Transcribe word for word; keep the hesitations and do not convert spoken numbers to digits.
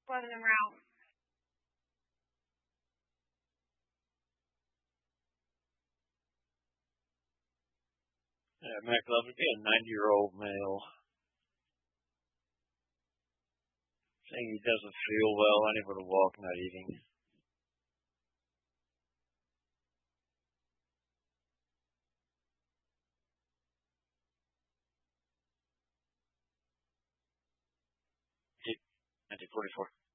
Spreading them around. Yeah, Mac Love would be a ninety-year-old male saying he doesn't feel well, unable to walk, not eating. nineteen forty-four.